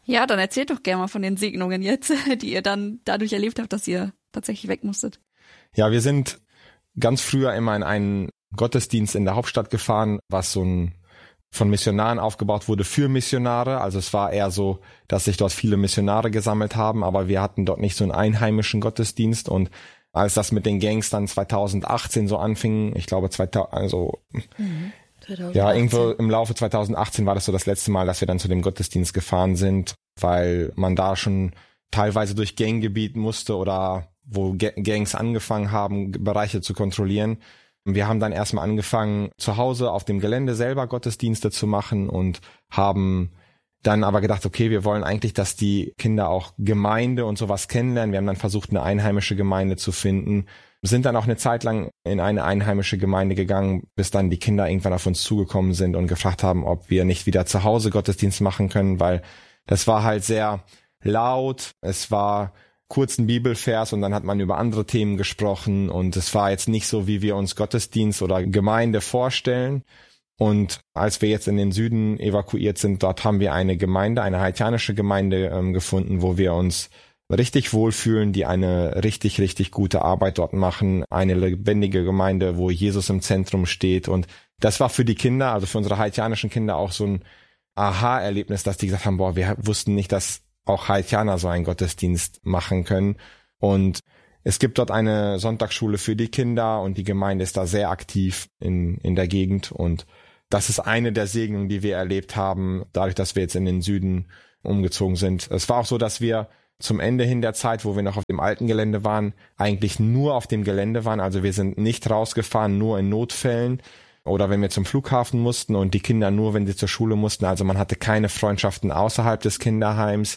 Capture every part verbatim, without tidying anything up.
Ja, dann erzählt doch gerne mal von den Segnungen jetzt, die ihr dann dadurch erlebt habt, dass ihr tatsächlich weg musstet. Ja, wir sind ganz früher immer in einen Gottesdienst in der Hauptstadt gefahren, was so ein von Missionaren aufgebaut wurde für Missionare. Also es war eher so, dass sich dort viele Missionare gesammelt haben, aber wir hatten dort nicht so einen einheimischen Gottesdienst. Und als das mit den Gangs dann zwanzig achtzehn so anfing, ich glaube zweitausend, also mhm. ja, irgendwo im Laufe zwanzig achtzehn war das so das letzte Mal, dass wir dann zu dem Gottesdienst gefahren sind, weil man da schon teilweise durch Ganggebiet musste oder wo Gangs angefangen haben, Bereiche zu kontrollieren. Wir haben dann erstmal angefangen, zu Hause auf dem Gelände selber Gottesdienste zu machen und haben dann aber gedacht, okay, wir wollen eigentlich, dass die Kinder auch Gemeinde und sowas kennenlernen. Wir haben dann versucht, eine einheimische Gemeinde zu finden. Sind dann auch eine Zeit lang in eine einheimische Gemeinde gegangen, bis dann die Kinder irgendwann auf uns zugekommen sind und gefragt haben, ob wir nicht wieder zu Hause Gottesdienst machen können, weil das war halt sehr laut, es war kurz ein Bibelvers und dann hat man über andere Themen gesprochen und es war jetzt nicht so, wie wir uns Gottesdienst oder Gemeinde vorstellen. Und als wir jetzt in den Süden evakuiert sind, dort haben wir eine Gemeinde, eine haitianische Gemeinde ähm, gefunden, wo wir uns richtig wohlfühlen, die eine richtig, richtig gute Arbeit dort machen. Eine lebendige Gemeinde, wo Jesus im Zentrum steht. Und das war für die Kinder, also für unsere haitianischen Kinder auch so ein Aha-Erlebnis, dass die gesagt haben, boah, wir wussten nicht, dass auch Haitianer so einen Gottesdienst machen können. Und es gibt dort eine Sonntagsschule für die Kinder und die Gemeinde ist da sehr aktiv in, in der Gegend. Und das ist eine der Segnungen, die wir erlebt haben, dadurch, dass wir jetzt in den Süden umgezogen sind. Es war auch so, dass wir zum Ende hin der Zeit, wo wir noch auf dem alten Gelände waren, eigentlich nur auf dem Gelände waren. Also wir sind nicht rausgefahren, nur in Notfällen oder wenn wir zum Flughafen mussten und die Kinder nur, wenn sie zur Schule mussten. Also man hatte keine Freundschaften außerhalb des Kinderheims.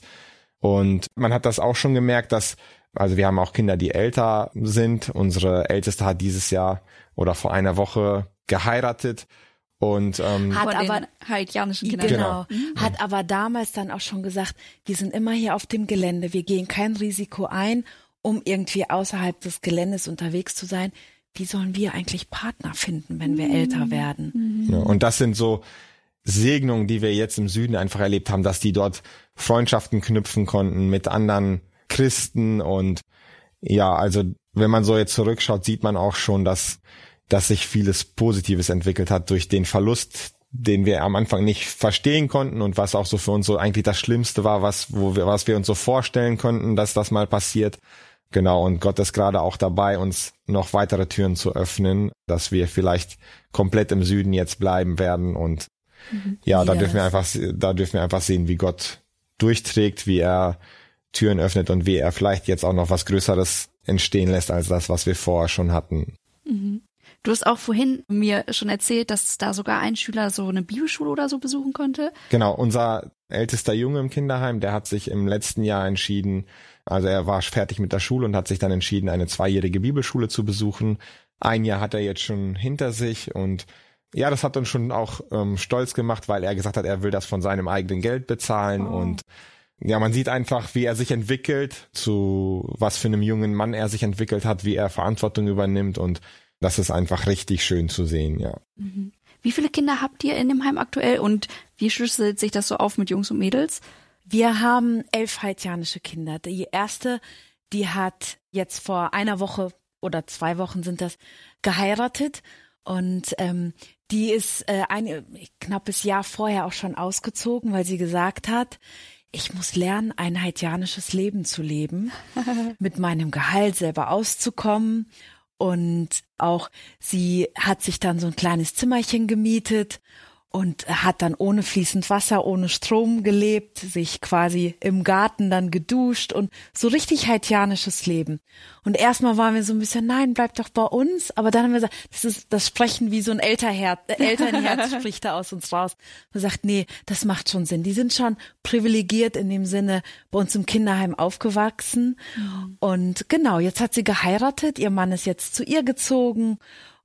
Und man hat das auch schon gemerkt, dass, also wir haben auch Kinder, die älter sind. Unsere Älteste hat dieses Jahr oder vor einer Woche geheiratet. Und ähm, hat aber haitianischen Kindern. Genau. genau. Hat aber damals dann auch schon gesagt, wir sind immer hier auf dem Gelände, wir gehen kein Risiko ein, um irgendwie außerhalb des Geländes unterwegs zu sein. Wie sollen wir eigentlich Partner finden, wenn wir mhm. älter werden? Ja, und das sind so Segnungen, die wir jetzt im Süden einfach erlebt haben, dass die dort Freundschaften knüpfen konnten mit anderen Christen. Und ja, also wenn man so jetzt zurückschaut, sieht man auch schon, dass dass sich vieles Positives entwickelt hat durch den Verlust, den wir am Anfang nicht verstehen konnten und was auch so für uns so eigentlich das Schlimmste war, was wo wir was wir uns so vorstellen konnten, dass das mal passiert. Genau, und Gott ist gerade auch dabei, uns noch weitere Türen zu öffnen, dass wir vielleicht komplett im Süden jetzt bleiben werden. Und mhm. ja, da yes. dürfen wir einfach, da dürfen wir einfach sehen, wie Gott durchträgt, wie er Türen öffnet und wie er vielleicht jetzt auch noch was Größeres entstehen lässt als das, was wir vorher schon hatten. Mhm. Du hast auch vorhin mir schon erzählt, dass da sogar ein Schüler so eine Bibelschule oder so besuchen konnte. Genau, unser ältester Junge im Kinderheim, der hat sich im letzten Jahr entschieden, also er war fertig mit der Schule und hat sich dann entschieden, eine zweijährige Bibelschule zu besuchen. Ein Jahr hat er jetzt schon hinter sich und ja, das hat uns schon auch ähm, stolz gemacht, weil er gesagt hat, er will das von seinem eigenen Geld bezahlen oh. und ja, man sieht einfach, wie er sich entwickelt, zu was für einem jungen Mann er sich entwickelt hat, wie er Verantwortung übernimmt und das ist einfach richtig schön zu sehen, ja. Wie viele Kinder habt ihr in dem Heim aktuell und wie schlüsselt sich das so auf mit Jungs und Mädels? Wir haben elf haitianische Kinder. Die erste, die hat jetzt vor einer Woche oder zwei Wochen sind das, geheiratet und ähm, die ist äh, ein knappes Jahr vorher auch schon ausgezogen, weil sie gesagt hat, ich muss lernen, ein haitianisches Leben zu leben, mit meinem Gehalt selber auszukommen. Und auch sie hat sich dann so ein kleines Zimmerchen gemietet und hat dann ohne fließend Wasser, ohne Strom gelebt, sich quasi im Garten dann geduscht und so richtig haitianisches Leben. Und erstmal waren wir so ein bisschen, nein, bleib doch bei uns. Aber dann haben wir gesagt, das ist das Sprechen wie so ein Elternherz, äh, Elternherz spricht da aus uns raus. Und sagt, nee, das macht schon Sinn. Die sind schon privilegiert in dem Sinne bei uns im Kinderheim aufgewachsen. Mhm. Und genau, jetzt hat sie geheiratet. Ihr Mann ist jetzt zu ihr gezogen.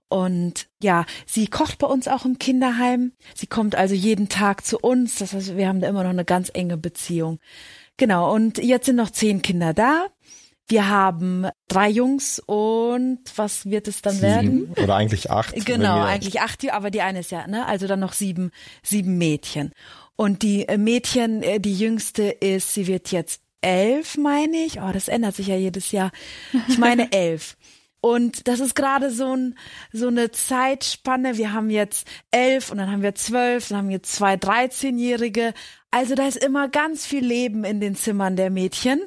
Und ja, sie kocht bei uns auch im Kinderheim. Sie kommt also jeden Tag zu uns. Das heißt, wir haben da immer noch eine ganz enge Beziehung. Genau, und jetzt sind noch zehn Kinder da. Wir haben drei Jungs und was wird es dann sieben. werden? Oder eigentlich acht. Genau, eigentlich acht, aber die eine ist ja, ne? Also dann noch sieben, sieben Mädchen. Und die Mädchen, die jüngste ist, sie wird jetzt elf, meine ich. Oh, das ändert sich ja jedes Jahr. Ich meine elf. Und das ist gerade so ein, so eine Zeitspanne. Wir haben jetzt elf und dann haben wir zwölf, dann haben wir zwei dreizehnjährige. Also da ist immer ganz viel Leben in den Zimmern der Mädchen.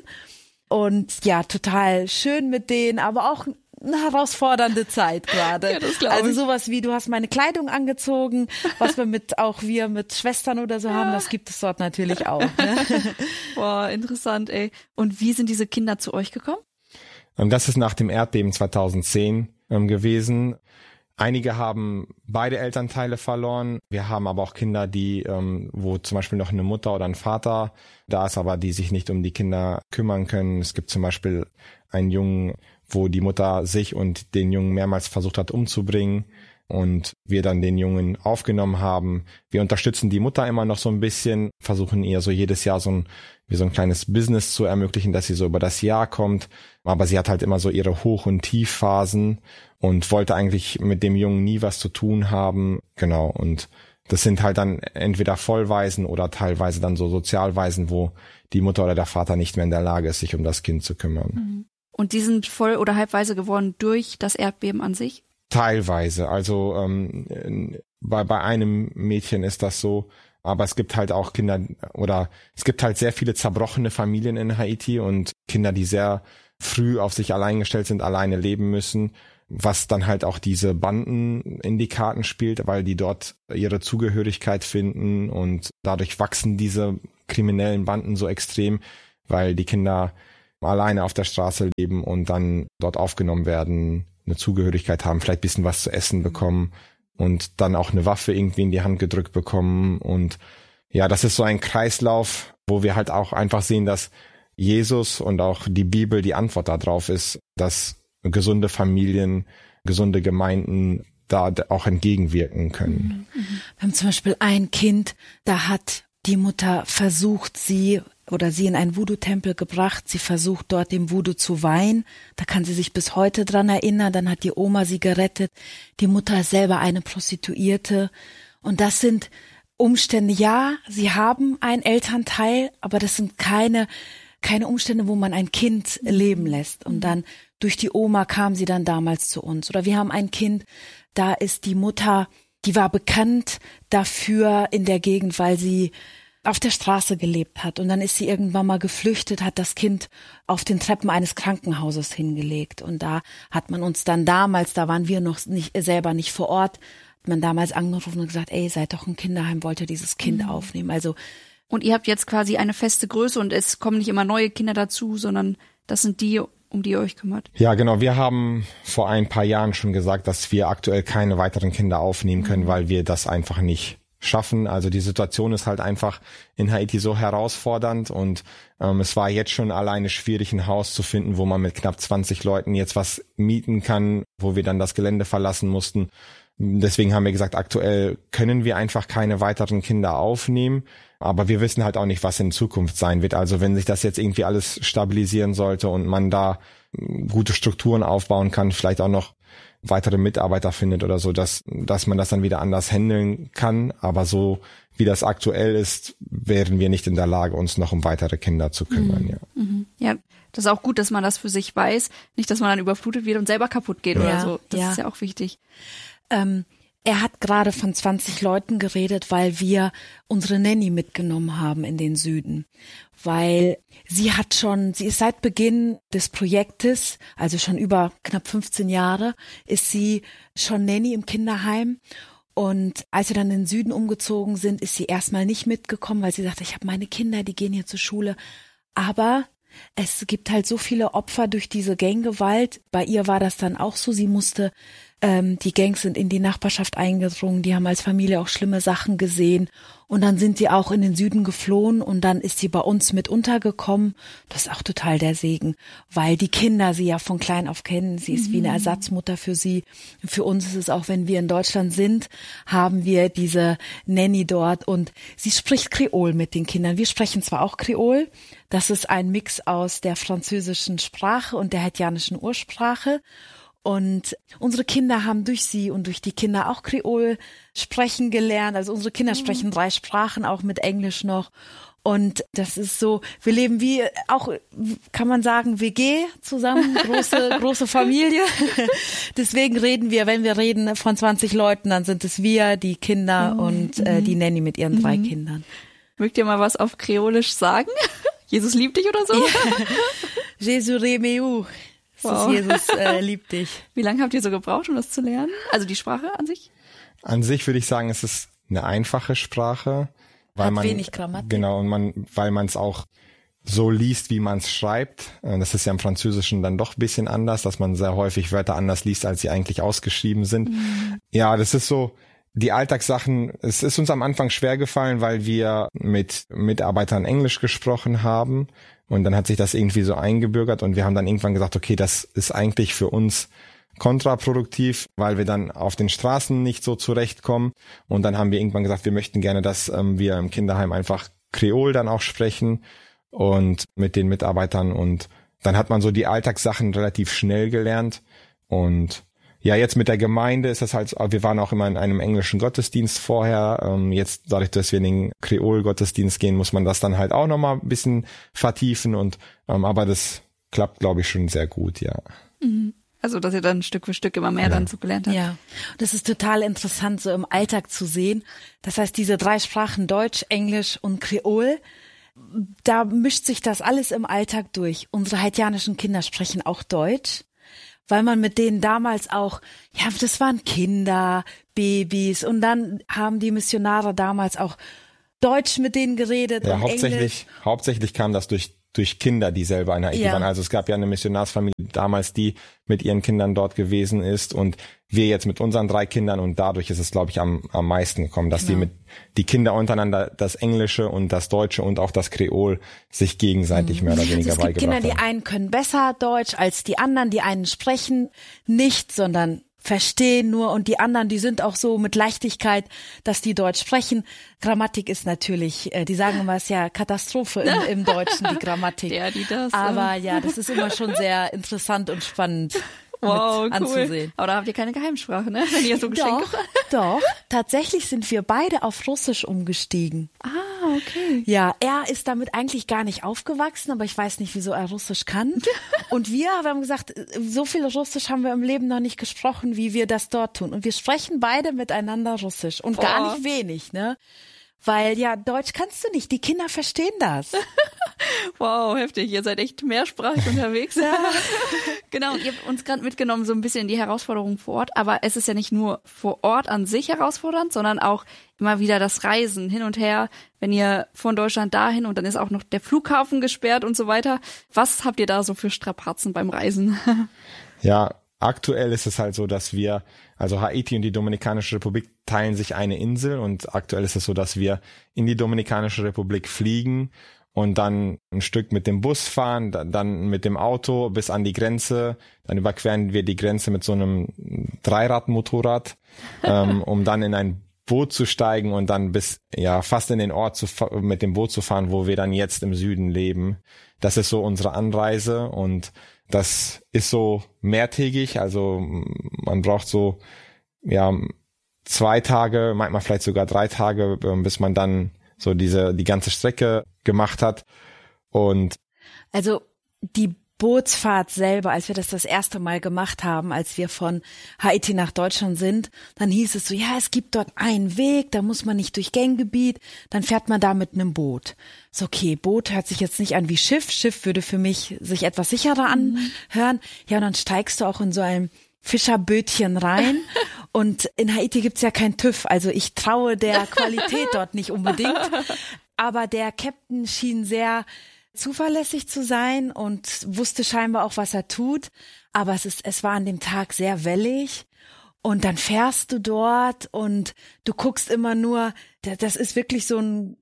Und ja, total schön mit denen, aber auch eine herausfordernde Zeit gerade. Ja, das glaub ich. Also sowas wie, du hast meine Kleidung angezogen, was wir mit, auch wir mit Schwestern oder so ja. haben, das gibt es dort natürlich auch. Ne? Boah, interessant, ey. Und wie sind diese Kinder zu euch gekommen? Das ist nach dem Erdbeben zweitausendzehn ähm, gewesen. Einige haben beide Elternteile verloren. Wir haben aber auch Kinder, die, ähm, wo zum Beispiel noch eine Mutter oder ein Vater da ist, aber die sich nicht um die Kinder kümmern können. Es gibt zum Beispiel einen Jungen, wo die Mutter sich und den Jungen mehrmals versucht hat umzubringen und wir dann den Jungen aufgenommen haben. Wir unterstützen die Mutter immer noch so ein bisschen, versuchen ihr so jedes Jahr so ein, wie so ein kleines Business zu ermöglichen, dass sie so über das Jahr kommt. Aber sie hat halt immer so ihre Hoch- und Tiefphasen und wollte eigentlich mit dem Jungen nie was zu tun haben. Genau, und das sind halt dann entweder Vollwaisen oder teilweise dann so Sozialwaisen, wo die Mutter oder der Vater nicht mehr in der Lage ist, sich um das Kind zu kümmern. Mhm. Und die sind voll- oder halbweise geworden durch das Erdbeben an sich? Teilweise. Also ähm, bei, bei einem Mädchen ist das so, aber es gibt halt auch Kinder oder es gibt halt sehr viele zerbrochene Familien in Haiti und Kinder, die sehr früh auf sich allein gestellt sind, alleine leben müssen, was dann halt auch diese Banden in die Karten spielt, weil die dort ihre Zugehörigkeit finden und dadurch wachsen diese kriminellen Banden so extrem, weil die Kinder alleine auf der Straße leben und dann dort aufgenommen werden, eine Zugehörigkeit haben, vielleicht ein bisschen was zu essen bekommen und dann auch eine Waffe irgendwie in die Hand gedrückt bekommen. Und ja, das ist so ein Kreislauf, wo wir halt auch einfach sehen, dass Jesus und auch die Bibel die Antwort darauf ist, dass gesunde Familien, gesunde Gemeinden da auch entgegenwirken können. Wir haben zum Beispiel ein Kind, da hat die Mutter versucht, sie oder sie in einen Voodoo-Tempel gebracht. Sie versucht dort dem Voodoo zu weihen. Da kann sie sich bis heute dran erinnern. Dann hat die Oma sie gerettet. Die Mutter ist selber eine Prostituierte. Und das sind Umstände. Ja, sie haben einen Elternteil, aber das sind keine, keine Umstände, wo man ein Kind leben lässt. Und dann durch die Oma kam sie dann damals zu uns. Oder wir haben ein Kind, da ist die Mutter, die war bekannt dafür in der Gegend, weil sie auf der Straße gelebt hat. Und dann ist sie irgendwann mal geflüchtet, hat das Kind auf den Treppen eines Krankenhauses hingelegt. Und da hat man uns dann damals, da waren wir noch nicht selber nicht vor Ort, hat man damals angerufen und gesagt, ey, seid doch ein Kinderheim, wollt ihr dieses Kind mhm. aufnehmen. Also und ihr habt jetzt quasi eine feste Größe und es kommen nicht immer neue Kinder dazu, sondern das sind die, um die ihr euch kümmert. Ja, genau. Wir haben vor ein paar Jahren schon gesagt, dass wir aktuell keine weiteren Kinder aufnehmen können, mhm. weil wir das einfach nicht schaffen. Also die Situation ist halt einfach in Haiti so herausfordernd und ähm, es war jetzt schon alleine schwierig, ein Haus zu finden, wo man mit knapp zwanzig Leuten jetzt was mieten kann, wo wir dann das Gelände verlassen mussten. Deswegen haben wir gesagt, aktuell können wir einfach keine weiteren Kinder aufnehmen, aber wir wissen halt auch nicht, was in Zukunft sein wird. Also wenn sich das jetzt irgendwie alles stabilisieren sollte und man da gute Strukturen aufbauen kann, vielleicht auch noch weitere Mitarbeiter findet oder so, dass dass man das dann wieder anders handeln kann. Aber so wie das aktuell ist, wären wir nicht in der Lage, uns noch um weitere Kinder zu kümmern. Mhm. Ja. Mhm. Ja, das ist auch gut, dass man das für sich weiß. Nicht, dass man dann überflutet wird und selber kaputt geht ja. oder so. Das ja. ist ja auch wichtig. Ähm, er hat gerade von zwanzig Leuten geredet, weil wir unsere Nanny mitgenommen haben in den Süden. Weil sie hat schon, sie ist seit Beginn des Projektes, also schon über knapp fünfzehn Jahre, ist sie schon Nanny im Kinderheim. Und als wir dann in den Süden umgezogen sind, ist sie erstmal nicht mitgekommen, weil sie sagte, ich habe meine Kinder, die gehen hier zur Schule. Aber es gibt halt so viele Opfer durch diese Ganggewalt. Bei ihr war das dann auch so. Sie musste, ähm, die Gangs sind in die Nachbarschaft eingedrungen. Die haben als Familie auch schlimme Sachen gesehen. Und dann sind sie auch in den Süden geflohen und dann ist sie bei uns mit untergekommen. Das ist auch total der Segen, weil die Kinder sie ja von klein auf kennen. Sie ist mhm. wie eine Ersatzmutter für sie. Für uns ist es auch, wenn wir in Deutschland sind, haben wir diese Nanny dort und sie spricht Kreol mit den Kindern. Wir sprechen zwar auch Kreol, das ist ein Mix aus der französischen Sprache und der haitianischen Ursprache. Und unsere Kinder haben durch sie und durch die Kinder auch Kreol sprechen gelernt. Also unsere Kinder sprechen drei Sprachen, auch mit Englisch noch. Und das ist so, wir leben wie, auch kann man sagen, W G zusammen, große große Familie. Deswegen reden wir, wenn wir reden von zwanzig Leuten, dann sind es wir, die Kinder mhm. und äh, die Nanny mit ihren mhm. drei Kindern. Mögt ihr mal was auf Kreolisch sagen? Jesus liebt dich oder so? Ja. Jesus remeu. Wow. Jesus äh, liebt dich. Wie lange habt ihr so gebraucht, um das zu lernen? Also die Sprache an sich? An sich würde ich sagen, es ist eine einfache Sprache. Weil Hat man, wenig Grammatik. Genau, und man, weil man es auch so liest, wie man es schreibt. Das ist ja im Französischen dann doch ein bisschen anders, dass man sehr häufig Wörter anders liest, als sie eigentlich ausgeschrieben sind. Mhm. Ja, das ist so, die Alltagssachen, es ist uns am Anfang schwer gefallen, weil wir mit Mitarbeitern Englisch gesprochen haben. Und dann hat sich das irgendwie so eingebürgert und wir haben dann irgendwann gesagt, okay, das ist eigentlich für uns kontraproduktiv, weil wir dann auf den Straßen nicht so zurechtkommen. Und dann haben wir irgendwann gesagt, wir möchten gerne, dass ähm, wir im Kinderheim einfach Kreol dann auch sprechen und mit den Mitarbeitern. Und dann hat man so die Alltagssachen relativ schnell gelernt. Und ja, jetzt mit der Gemeinde ist das halt, wir waren auch immer in einem englischen Gottesdienst vorher. Ähm, jetzt dadurch, dass wir in den Kreol-Gottesdienst gehen, muss man das dann halt auch nochmal ein bisschen vertiefen. Und ähm, aber das klappt, glaube ich, schon sehr gut, ja. Mhm. Also, dass ihr dann Stück für Stück immer mehr ja. dann so gelernt habt. Ja, das ist total interessant, so im Alltag zu sehen. Das heißt, diese drei Sprachen, Deutsch, Englisch und Kreol, da mischt sich das alles im Alltag durch. Unsere haitianischen Kinder sprechen auch Deutsch, weil man mit denen damals auch, ja, das waren Kinder, Babys und dann haben die Missionare damals auch Deutsch mit denen geredet ja, und hauptsächlich, Englisch. Hauptsächlich kam das durch durch Kinder, die selber in Haiti ja. waren. Also es gab ja eine Missionarsfamilie damals, die mit ihren Kindern dort gewesen ist und wir jetzt mit unseren drei Kindern und dadurch ist es, glaube ich, am am meisten gekommen, dass genau. die mit die Kinder untereinander das Englische und das Deutsche und auch das Kreol sich gegenseitig mhm. mehr oder weniger also es gibt beigebracht Kinder, haben. Die einen können besser Deutsch als die anderen, die einen sprechen nicht, sondern verstehen nur und die anderen, die sind auch so mit Leichtigkeit, dass die Deutsch sprechen. Grammatik ist natürlich, äh, die sagen immer, es ist ja Katastrophe im, im Deutschen, die Grammatik. Ja, die das. Aber ja, das ist immer schon sehr interessant und spannend. Wow, mit cool. anzusehen. Aber da habt ihr keine Geheimsprache, ne? Wenn ihr so Geschenke Doch, doch. Tatsächlich sind wir beide auf Russisch umgestiegen. Ah, okay. Ja, er ist damit eigentlich gar nicht aufgewachsen, aber ich weiß nicht, wieso er Russisch kann. Und wir, wir haben gesagt, so viel Russisch haben wir im Leben noch nicht gesprochen, wie wir das dort tun. Und wir sprechen beide miteinander Russisch und Boah. gar nicht wenig, ne? Weil ja, Deutsch kannst du nicht, die Kinder verstehen das. Wow, heftig, ihr seid echt mehrsprachig unterwegs. Ja. Genau, ihr habt uns gerade mitgenommen so ein bisschen in die Herausforderungen vor Ort, aber es ist ja nicht nur vor Ort an sich herausfordernd, sondern auch immer wieder das Reisen hin und her, wenn ihr von Deutschland dahin und dann ist auch noch der Flughafen gesperrt und so weiter. Was habt ihr da so für Strapazen beim Reisen? Ja, aktuell ist es halt so, dass wir, also Haiti und die Dominikanische Republik teilen sich eine Insel und aktuell ist es so, dass wir in die Dominikanische Republik fliegen und dann ein Stück mit dem Bus fahren, dann mit dem Auto bis an die Grenze, dann überqueren wir die Grenze mit so einem Dreiradmotorrad, ähm, um dann in ein Boot zu steigen und dann bis, ja, fast in den Ort zu, mit dem Boot zu fahren, wo wir dann jetzt im Süden leben. Das ist so unsere Anreise und das ist so mehrtägig, also man braucht so, ja, zwei Tage, manchmal vielleicht sogar drei Tage, bis man dann so diese, die ganze Strecke gemacht hat. Und also die Bootsfahrt selber, als wir das das erste Mal gemacht haben, als wir von Haiti nach Deutschland sind, dann hieß es so, ja, es gibt dort einen Weg, da muss man nicht durch Ganggebiet, dann fährt man da mit einem Boot. So, okay, Boot hört sich jetzt nicht an wie Schiff, Schiff würde für mich sich etwas sicherer anhören. Ja, und dann steigst du auch in so ein Fischerbötchen rein und in Haiti gibt's ja kein TÜV, also ich traue der Qualität dort nicht unbedingt, aber der Captain schien sehr zuverlässig zu sein und wusste scheinbar auch, was er tut, aber es ist, es war an dem Tag sehr wellig und dann fährst du dort und du guckst immer nur, das ist wirklich so ein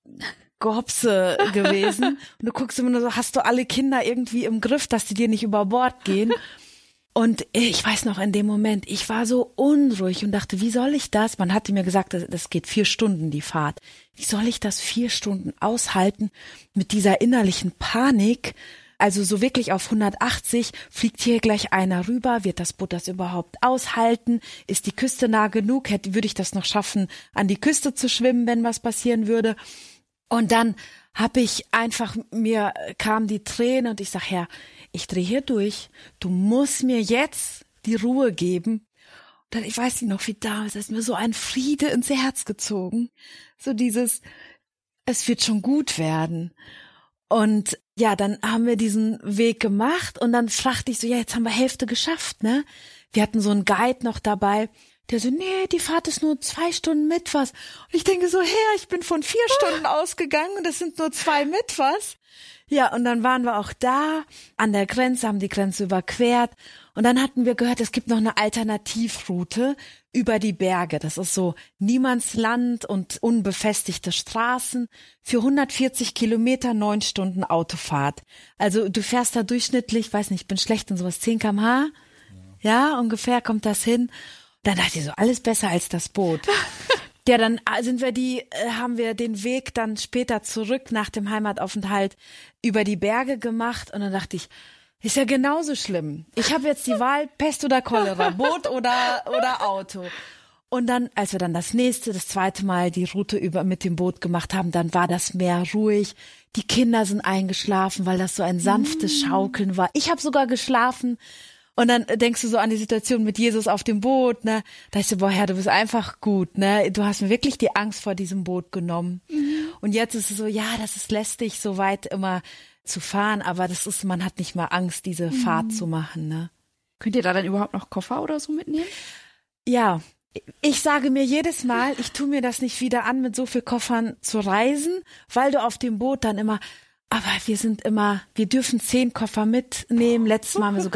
Gehopse gewesen und du guckst immer nur so, hast du alle Kinder irgendwie im Griff, dass die dir nicht über Bord gehen? Und ich weiß noch, in dem Moment, ich war so unruhig und dachte, wie soll ich das? Man hatte mir gesagt, das geht vier Stunden, die Fahrt. Wie soll ich das vier Stunden aushalten mit dieser innerlichen Panik? Also so wirklich auf hundertachtzig, fliegt hier gleich einer rüber, wird das Boot das überhaupt aushalten? Ist die Küste nah genug? Hätte, würde ich das noch schaffen, an die Küste zu schwimmen, wenn was passieren würde? Und dann habe ich einfach, mir kam die Träne und ich sag, Herr, ich drehe hier durch. Du musst mir jetzt die Ruhe geben. Und dann, ich weiß nicht noch, wie damals, da ist mir so ein Friede ins Herz gezogen. So dieses, es wird schon gut werden. Und ja, dann haben wir diesen Weg gemacht und dann fragte ich so, ja, jetzt haben wir Hälfte geschafft, ne? Wir hatten so einen Guide noch dabei, der so, nee, die Fahrt ist nur zwei Stunden mit was. Und ich denke so, Herr, ich bin von vier Stunden ausgegangen und das sind nur zwei mit was. Ja, und dann waren wir auch da an der Grenze, haben die Grenze überquert und dann hatten wir gehört, es gibt noch eine Alternativroute über die Berge. Das ist so Niemandsland und unbefestigte Straßen für hundertvierzig Kilometer, neun Stunden Autofahrt. Also du fährst da durchschnittlich, weiß nicht, ich bin schlecht in sowas, zehn Kilometer pro Stunde. Ja, ungefähr kommt das hin. Dann dachte ich so, alles besser als das Boot. Ja, dann sind wir die, äh, haben wir den Weg dann später zurück nach dem Heimataufenthalt über die Berge gemacht und dann dachte ich, ist ja genauso schlimm. Ich habe jetzt die Wahl, Pest oder Cholera, Boot oder oder Auto. Und dann, als wir dann das nächste, das zweite Mal die Route über mit dem Boot gemacht haben, dann war das Meer ruhig. Die Kinder sind eingeschlafen, weil das so ein sanftes Schaukeln war. Ich habe sogar geschlafen. Und dann denkst du so an die Situation mit Jesus auf dem Boot, ne? Da ist so, boah, Herr, du bist einfach gut, ne? Du hast mir wirklich die Angst vor diesem Boot genommen. Mhm. Und jetzt ist es so, ja, das ist lästig, so weit immer zu fahren, aber das ist, man hat nicht mal Angst, diese mhm. Fahrt zu machen, ne? Könnt ihr da dann überhaupt noch Koffer oder so mitnehmen? Ja. Ich sage mir jedes Mal, ich tue mir das nicht wieder an, mit so viel Koffern zu reisen, weil du auf dem Boot dann immer, aber wir sind immer, wir dürfen zehn Koffer mitnehmen. Letztes Mal haben wir sogar